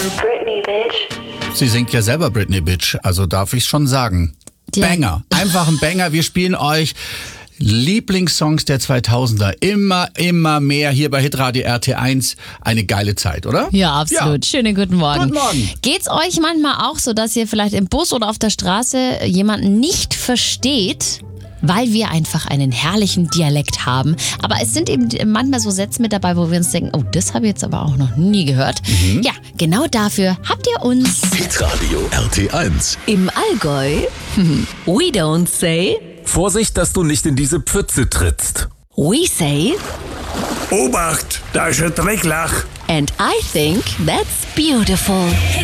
Britney, bitch. Sie singt ja selber Britney, bitch, also darf ich schon sagen. Ja. Banger, einfach ein Banger. Wir spielen euch Lieblingssongs der 2000er. Immer mehr hier bei Hitradio RT1. Eine geile Zeit, oder? Ja, absolut. Ja. Schönen guten Morgen. Guten Morgen. Geht's euch manchmal auch so, dass ihr vielleicht im Bus oder auf der Straße jemanden nicht versteht? Weil wir einfach einen herrlichen Dialekt haben. Aber es sind eben manchmal so Sätze mit dabei, wo wir uns denken, oh, das habe ich jetzt aber auch noch nie gehört. Ja, genau dafür habt ihr uns Hitradio RT1. Im Allgäu, we don't say, Vorsicht, dass du nicht in diese Pfütze trittst. we say, Obacht, da ist ein Drecklach. and I think that's beautiful.